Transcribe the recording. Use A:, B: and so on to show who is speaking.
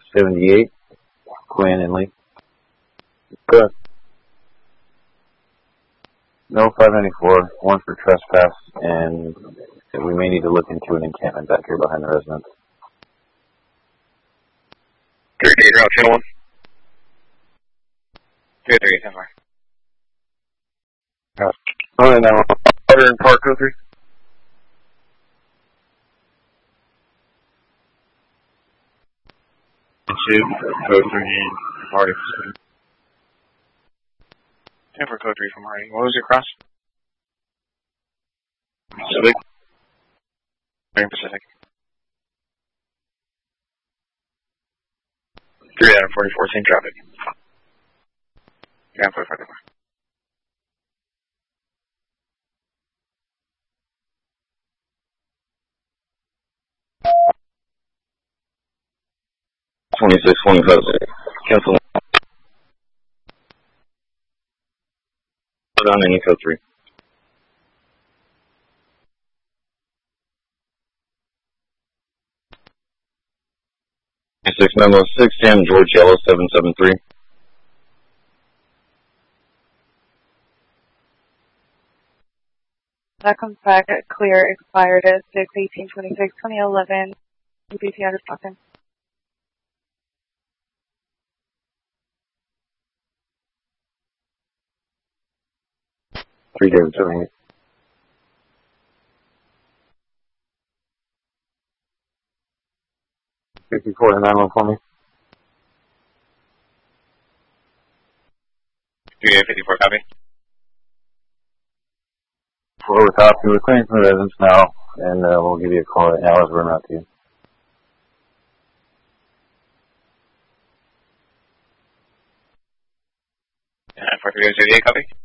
A: 78, Quinn and Lee. Good. No 594, one for trespass, and we may need to look into an encampment back here behind the residence.
B: Gary Gator, out channel 1. Good, 3, 10 4.
A: Alright, now,
B: Order in Park, code 3.
C: Code 3, Hardy.
B: 10 for code 3 from Hardy. What was your cross?
C: Pacific.
B: Pacific. 3 out of 44, same traffic. Yeah, 45.
A: 26, 25, cancel. Put on any code 3. 26 Memo 6, Sam George Yellow 773.
D: That comes back at clear, expired at 6/18/26/2011. UPT out of Stockton.
A: Three David 78. $54 to 91 for me.
B: 3 54, copy.
A: We're over top. We're clearing from the residence now, and we'll give you a call right now as we're out to you.
B: For 3 copy.